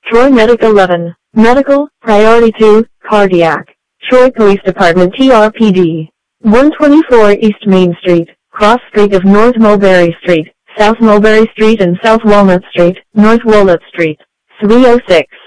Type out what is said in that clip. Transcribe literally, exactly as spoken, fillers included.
Troy Medic eleven. Medical, Priority two, Cardiac. Troy Police Department T R P D. one twenty-four East Main Street, cross street of North Mulberry Street, South Mulberry Street and South Walnut Street, North Walnut Street. three oh six.